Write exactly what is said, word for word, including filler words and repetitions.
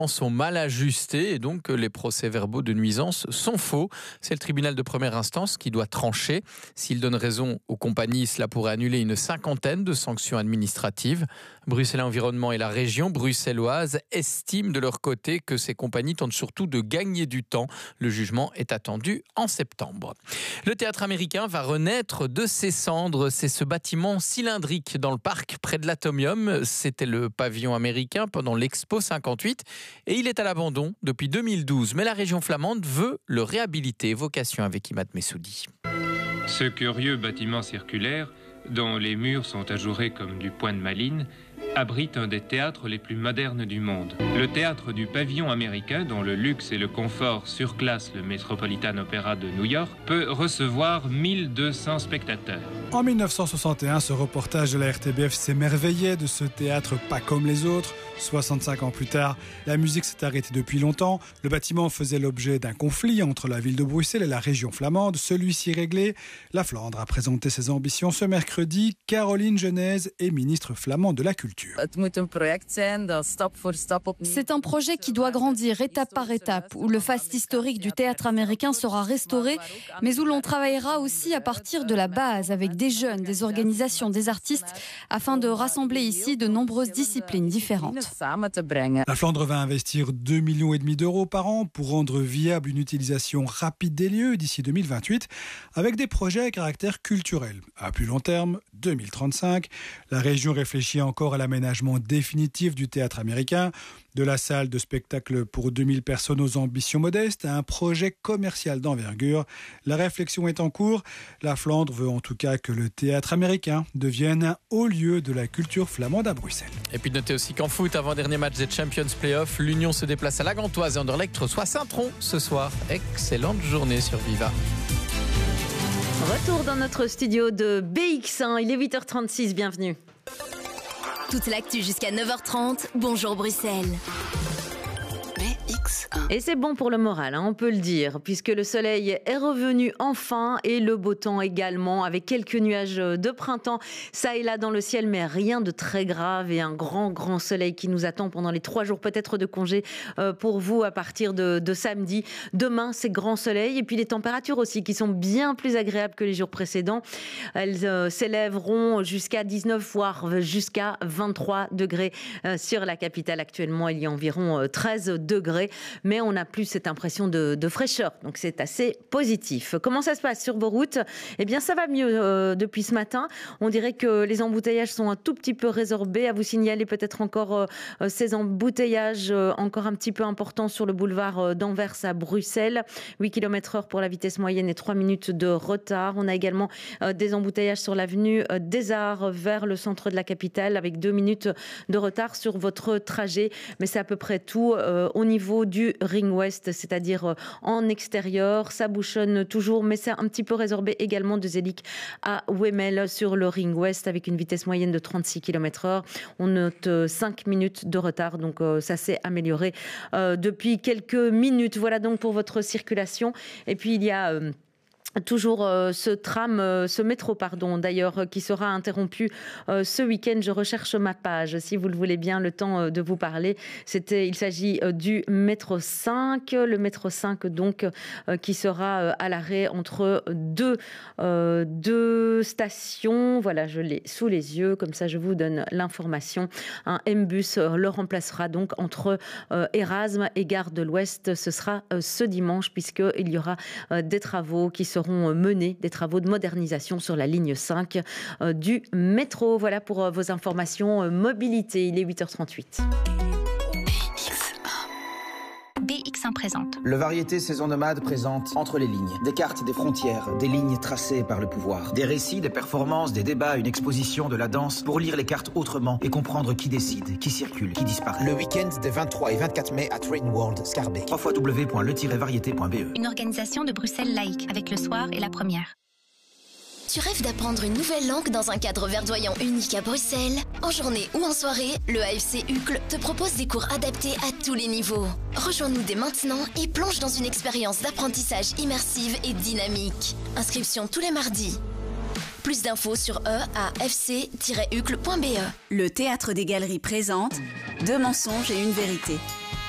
sont mal ajustés et donc les procès-verbaux de nuisance sont faux. C'est le tribunal de première instance qui doit trancher. S'il donne raison aux compagnies, cela pourrait annuler une cinquantaine de sanctions administratives. Bruxelles Environnement et la région bruxelloise estiment de leur côté que ces compagnies tentent surtout de gagner du temps. Le jugement est attendu en septembre. Le théâtre américain va renaître de ses cendres. C'est ce bâtiment cylindrique dans le parc près de l'Atomium. C'était le pavillon américain pendant l'Expo cinquante-huit. Et il est à l'abandon depuis deux mille douze. Mais la région flamande veut le réhabiliter. Vocation avec Imad Messoudi. Ce curieux bâtiment circulaire, dont les murs sont ajourés comme du poing de Malines, abrite un des théâtres les plus modernes du monde. Le théâtre du pavillon américain, dont le luxe et le confort surclassent le Metropolitan Opera de New York, peut recevoir mille deux cents spectateurs. En mille neuf cent soixante et un, ce reportage de la R T B F s'émerveillait de ce théâtre pas comme les autres. soixante-cinq ans plus tard, la musique s'est arrêtée depuis longtemps. Le bâtiment faisait l'objet d'un conflit entre la ville de Bruxelles et la région flamande. Celui-ci réglé, la Flandre a présenté ses ambitions ce mercredi. Caroline Genèse est ministre flamande de la Culture. C'est un projet qui doit grandir étape par étape, où le faste historique du théâtre américain sera restauré, mais où l'on travaillera aussi à partir de la base avec des jeunes, des organisations, des artistes, afin de rassembler ici de nombreuses disciplines différentes. La Flandre va investir deux millions et demi d'euros par an pour rendre viable une utilisation rapide des lieux d'ici deux mille vingt-huit, avec des projets à caractère culturel. À plus long terme, deux mille trente-cinq, la région réfléchit encore à l'aménagement définitif du théâtre américain, de la salle de spectacle pour deux mille personnes aux ambitions modestes à un projet commercial d'envergure. La réflexion est en cours. La Flandre veut en tout cas que le théâtre américain devienne un haut lieu de la culture flamande à Bruxelles. Et puis notez aussi qu'en foot, avant-dernier match des Champions Playoffs, l'Union se déplace à la Gantoise et Anderlecht reçoit Saint-Tron ce soir. Excellente journée sur Viva. Retour dans notre studio de B X un, il est huit heures trente-six, bienvenue. Toute l'actu jusqu'à neuf heures trente, bonjour Bruxelles. B X un. Et c'est bon pour le moral, hein, on peut le dire, puisque le soleil est revenu enfin et le beau temps également, avec quelques nuages de printemps, ça et là dans le ciel, mais rien de très grave et un grand, grand soleil qui nous attend pendant les trois jours peut-être de congé euh, pour vous à partir de, de samedi. Demain, c'est grand soleil et puis les températures aussi qui sont bien plus agréables que les jours précédents. Elles euh, s'élèveront jusqu'à dix-neuf, voire jusqu'à vingt-trois degrés euh, sur la capitale. Actuellement, il y a environ euh, treize degrés, mais on n'a plus cette impression de, de fraîcheur, donc c'est assez positif. Comment ça se passe sur vos routes ? Eh bien, ça va mieux euh, depuis ce matin. On dirait que les embouteillages sont un tout petit peu résorbés. À vous signaler peut-être encore euh, ces embouteillages euh, encore un petit peu importants sur le boulevard euh, d'Anvers à Bruxelles. huit kilomètres heure pour la vitesse moyenne et trois minutes de retard. On a également euh, des embouteillages sur l'avenue euh, des Arts vers le centre de la capitale avec deux minutes de retard sur votre trajet. Mais c'est à peu près tout euh, au niveau du Ring West, c'est-à-dire en extérieur. Ça bouchonne toujours, mais c'est un petit peu résorbé également de Zelig à Wemmel sur le Ring West avec une vitesse moyenne de trente-six kilomètres heure. On note cinq minutes de retard, donc euh, ça s'est amélioré euh, depuis quelques minutes. Voilà donc pour votre circulation. Et puis il y a... Euh, Toujours euh, ce tram, euh, ce métro, pardon, d'ailleurs, euh, qui sera interrompu euh, ce week-end. Je recherche ma page, si vous le voulez bien, le temps euh, de vous parler. C'était, il s'agit euh, du métro cinq, le métro cinq donc, euh, qui sera euh, à l'arrêt entre deux, euh, deux stations. Voilà, je l'ai sous les yeux, comme ça je vous donne l'information. Un M-Bus euh, le remplacera donc entre euh, Erasme et Gare de l'Ouest. Ce sera euh, ce dimanche, puisqu'il y aura euh, des travaux qui seront menés, des travaux de modernisation sur la ligne cinq euh, du métro. Voilà pour euh, vos informations euh, mobilité. Il est huit heures trente-huit. B X un présente. Le Variété Saison Nomade présente Entre les lignes. Des cartes, des frontières, des lignes tracées par le pouvoir. Des récits, des performances, des débats, une exposition, de la danse pour lire les cartes autrement et comprendre qui décide, qui circule, qui disparaît. Le week-end des vingt-trois et vingt-quatre mai à Train World, Scarbeck. w w w point le tiret variété point b e. Une organisation de Bruxelles laïque avec le soir et la première. Tu rêves d'apprendre une nouvelle langue dans un cadre verdoyant unique à Bruxelles ? En journée ou en soirée, le A F C U C L te propose des cours adaptés à tous les niveaux. Rejoins-nous dès maintenant et plonge dans une expérience d'apprentissage immersive et dynamique. Inscription tous les mardis. Plus d'infos sur e a f c tiret u c l point b e. Le Théâtre des Galeries présente Deux mensonges et une vérité.